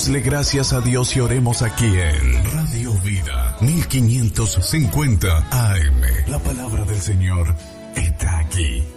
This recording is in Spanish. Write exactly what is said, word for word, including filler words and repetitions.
Démosle gracias a Dios y oremos aquí en Radio Vida mil quinientos cincuenta A M. La palabra del Señor está aquí.